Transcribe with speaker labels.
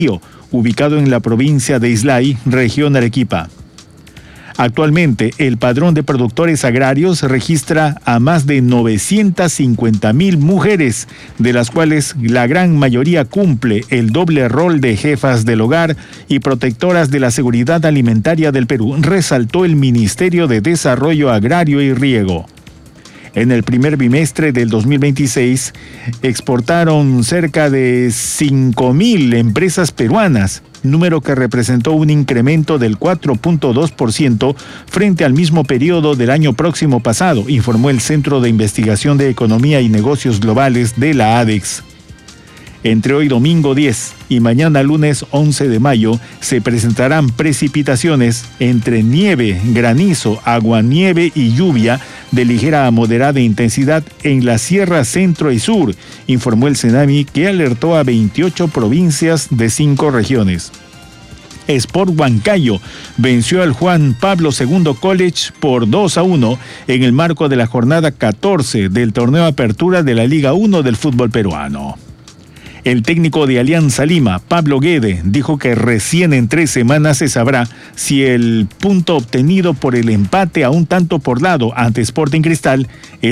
Speaker 1: ubicado en la provincia de Islay, región Arequipa. Actualmente, el Padrón de Productores Agrarios registra a más de 950.000 mujeres, de las cuales la gran mayoría cumple el doble rol de jefas del hogar y protectoras de la seguridad alimentaria del Perú, resaltó el Ministerio de Desarrollo Agrario y Riego. En el primer bimestre del 2026, exportaron cerca de 5.000 empresas peruanas, número que representó un incremento del 4.2% frente al mismo periodo del año próximo pasado, informó el Centro de Investigación de Economía y Negocios Globales de la ADEX. Entre hoy domingo 10 y mañana lunes 11 de mayo se presentarán precipitaciones entre nieve, granizo, aguanieve y lluvia de ligera a moderada intensidad en la Sierra Centro y Sur, informó el Senami, que alertó a 28 provincias de 5 regiones. Sport Huancayo venció al Juan Pablo II College por 2-1 en el marco de la jornada 14 del torneo Apertura de la Liga 1 del fútbol peruano. El técnico de Alianza Lima, Pablo Guede, dijo que recién en 3 semanas se sabrá si el punto obtenido por el empate a un tanto por lado ante Sporting Cristal es